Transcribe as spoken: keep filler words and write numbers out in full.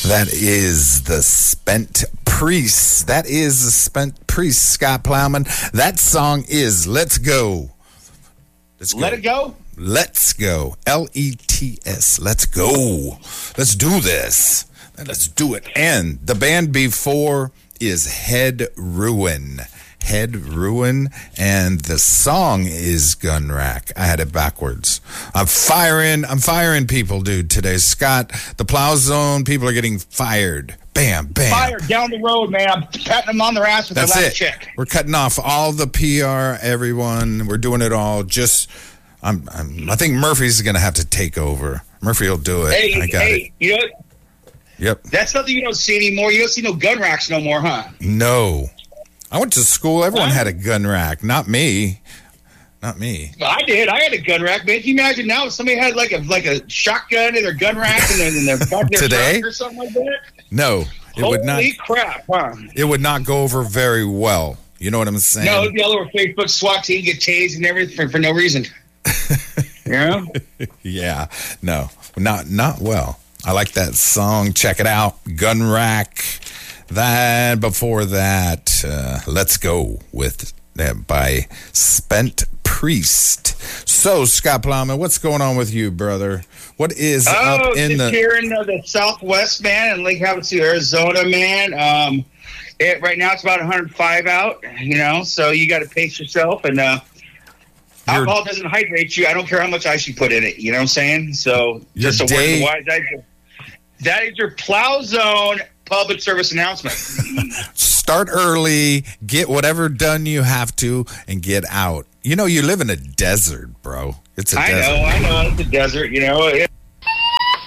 That is the Spent Priest. That is the Spent Priest, Scott Plowman. That song is Let's Go. Let's go. Let it go? Let's go. L E T S. Let's go. Let's do this. Let's do it. And the band before is Head Ruin. Head Ruin, and the song is Gun Rack. I had it backwards. I'm firing, I'm firing people, dude, today. Scott, the Plow Zone, people are getting fired. Bam, bam. Fired down the road, man. I'm patting them on their ass with That's the last it. check. We're cutting off all the P R, everyone. We're doing it all. Just, I'm, I'm I think Murphy's going to have to take over. Murphy will do it. Hey, I got hey, it. you know, Yep. that's something you don't see anymore. You don't see no gun racks no more, huh? No. I went to school. Everyone What? had a gun rack. Not me. Not me. I did. I had a gun rack, man. Can you imagine now if somebody had like a like a shotgun in their gun rack and then in their back of their Today? truck or something like that? No. It Holy would not. crap, huh? It would not go over very well. You know what I'm saying? No, the other Facebook SWAT team get tased and everything for, for no reason. You know? Yeah. No. Not not well. I like that song. Check it out. Gun Rack. That before that, uh, Let's Go with uh, by Spent Priest. So, Scott Plowman, what's going on with you, brother? What is Oh, up in just the here in the, the Southwest, man, in Lake Havasu, Arizona, man. Um, it, right now it's about one hundred five out, you know, so you got to pace yourself. And uh, Your- alcohol doesn't hydrate you. I don't care how much ice you put in it. You know what I'm saying? So Your just a day- word of wise idea. That is your Plow Zone public service announcement. start early, get whatever done you have to, and get out? You know, you live in a desert, bro. It's a I desert. know, I know. It's a desert, you know. It,